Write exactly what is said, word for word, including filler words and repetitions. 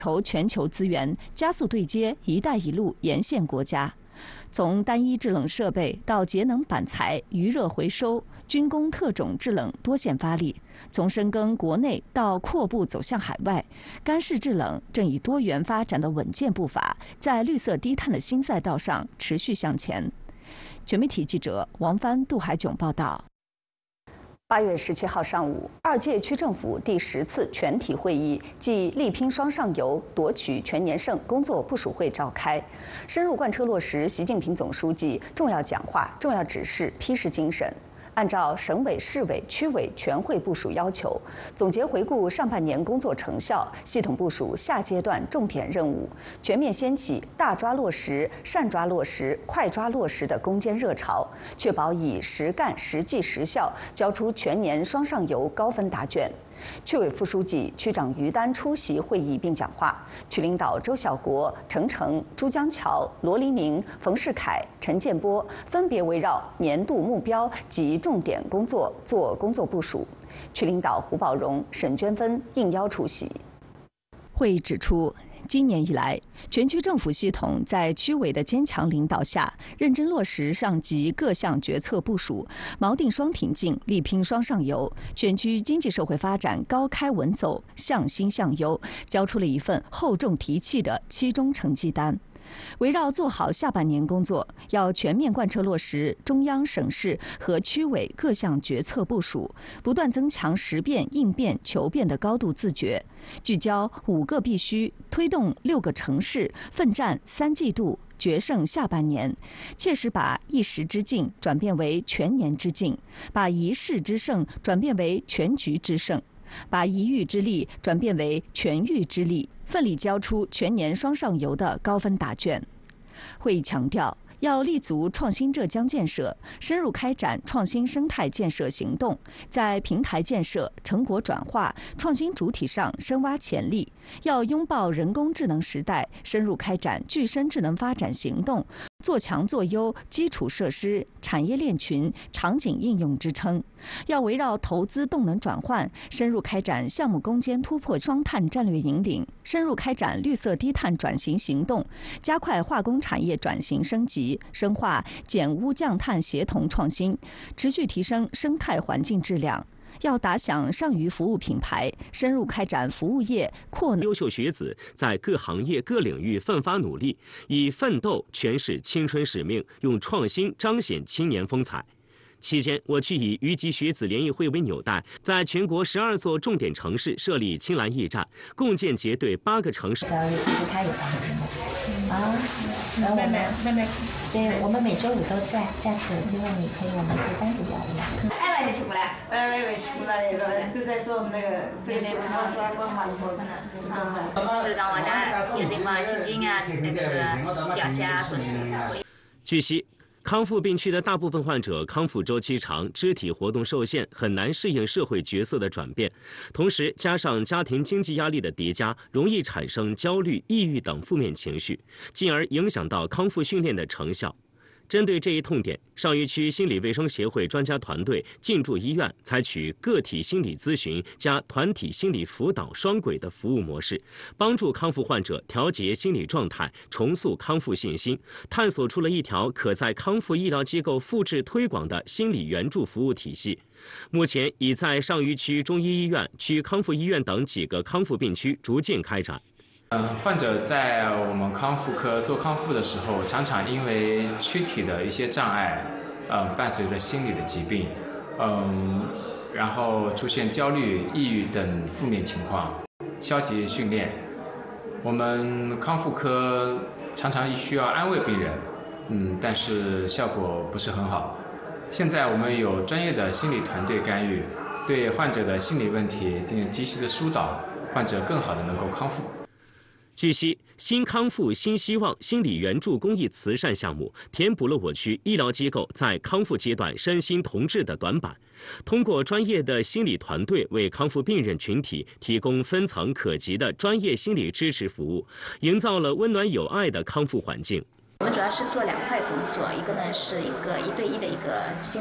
投全球资源，加速对接“一带一路”沿线国家。从单一制冷设备到节能板材、余热回收、军工特种制冷多线发力，从深耕国内到扩步走向海外，干式制冷正以多元发展的稳健步伐，在绿色低碳的新赛道上持续向前。全媒体记者王帆、杜海炯报道。八月十七号上午，二届区政府第十次全体会议暨力拼双上游、夺取全年胜工作部署会召开，深入贯彻落实习近平总书记重要讲话、重要指示批示精神。按照省委、市委、区委全会部署要求，总结回顾上半年工作成效，系统部署下阶段重点任务，全面掀起大抓落实、善抓落实、快抓落实的攻坚热潮，确保以实干、实际、实效交出全年双上游高分答卷。区委副书记、区长于丹出席会议并讲话，区领导周小国、程程、朱江桥、罗黎明、冯世凯、陈建波分别围绕年度目标及重点工作做工作部署。区领导胡宝荣、沈娟芬应邀出席。会议指出，今年以来，全区政府系统在区委的坚强领导下，认真落实上级各项决策部署，锚定双挺进，力拼双上游，全区经济社会发展高开稳走，向新向优，交出了一份厚重提气的期中成绩单。围绕做好下半年工作，要全面贯彻落实中央、省市和区委各项决策部署，不断增强识变、应变、求变的高度自觉，聚焦五个必须，推动六个城市，奋战三季度，决胜下半年，切实把一时之境转变为全年之境，把一事之胜转变为全局之胜，把一域之力转变为全域之力，奋力交出全年双上游的高分答卷。会议强调，要立足创新浙江建设，深入开展创新生态建设行动，在平台建设、成果转化、创新主体上深挖潜力；要拥抱人工智能时代，深入开展具身智能发展行动，做强做优基础设施、产业链群、场景应用支撑；要围绕投资动能转换，深入开展项目攻坚突破双碳战略引领，深入开展绿色低碳转型行动，加快化工产业转型升级，深化减污降碳协同创新，持续提升生态环境质量。要打响上虞服务品牌，深入开展服务业扩能。 优秀学子在各行业各领域奋发努力，以奋斗诠释青春使命，用创新彰显青年风采。期间，我区以渝籍学子联谊会为纽带，在全国十二座重点城市设立青蓝驿站，共建结对八个城市。 教育其实他有担心的啊，然后我们妹妹，对，我们每周五都在，下次有机会你可以，我们可以单独聊一聊。 哎，没去过来， 哎，没没去过来，那个就在做那个这个年他说文化以后吃中饭。 是让我呢有这个心境啊，那个了解啊，说是。 据悉。康复病区的大部分患者康复周期长，肢体活动受限，很难适应社会角色的转变。同时，加上家庭经济压力的叠加，容易产生焦虑、抑郁等负面情绪，进而影响到康复训练的成效。针对这一痛点，上虞区心理卫生协会专家团队进驻医院，采取个体心理咨询加团体心理辅导双轨的服务模式，帮助康复患者调节心理状态，重塑康复信心，探索出了一条可在康复医疗机构复制推广的心理援助服务体系。目前已在上虞区中医医院、区康复医院等几个康复病区逐渐开展。 嗯，患者在我们康复科做康复的时候，常常因为躯体的一些障碍，嗯，伴随着心理的疾病，嗯，然后出现焦虑、抑郁等负面情况，消极训练。我们康复科常常需要安慰病人，嗯，但是效果不是很好。现在我们有专业的心理团队干预，对患者的心理问题进行及时的疏导，患者更好的能够康复。 据悉，新康复新希望心理援助公益慈善项目填补了我区医疗机构在康复阶段身心同治的短板，通过专业的心理团队为康复病人群体提供分层可及的专业心理支持服务，营造了温暖有爱的康复环境。 我们主要是做两块工作，一个呢是一个一对一的一个心